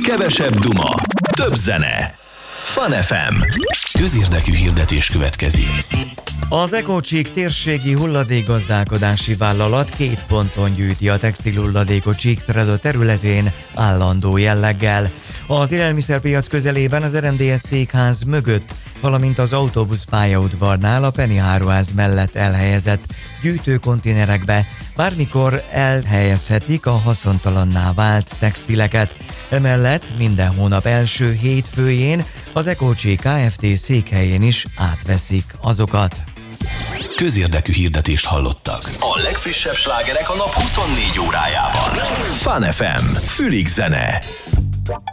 Kevesebb duma, több zene. Fun FM. Közérdekű hirdetés következik. Az EcoCsick térségi hulladékgazdálkodási vállalat 2 ponton gyűjti a textilhulladékot Csíkszereda területén állandó jelleggel. Az élelmiszerpiac közelében az RMDS székház mögött, valamint az autóbusz pályaudvarnál a Penny áruház mellett elhelyezett gyűjtőkonténerekbe bármikor elhelyezhetik a haszontalanná vált textileket. Emellett minden hónap első hétfőjén az EcoCsick Kft. Székhelyén is átveszik azokat. Közérdekű hirdetést hallottak. A legfrissebb slágerek a nap 24 órájában. Fun FM. Fülig zene.